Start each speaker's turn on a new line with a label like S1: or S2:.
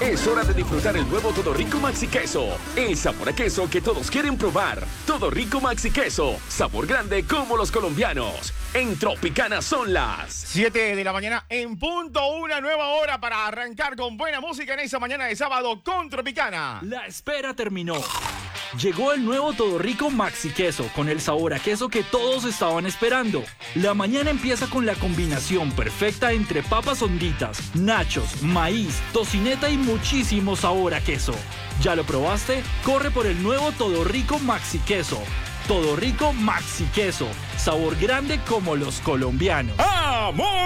S1: Es hora de disfrutar el nuevo Todo Rico Maxi Queso. El sabor a queso que todos quieren probar. Todo Rico Maxi Queso. Sabor grande como los colombianos. En Tropicana son las
S2: 7 de la mañana en punto. Una nueva hora para arrancar con buena música en esa mañana de sábado con Tropicana.
S3: La espera terminó. Llegó el nuevo Todo Rico Maxi Queso con el sabor a queso que todos estaban esperando. La mañana empieza con la combinación perfecta entre papas honditas, nachos, maíz, tocineta y muchísimo sabor a queso. ¿Ya lo probaste? Corre por el nuevo Todo Rico Maxi Queso. Todo Rico Maxi Queso. Sabor grande como los colombianos.
S1: ¡Amor!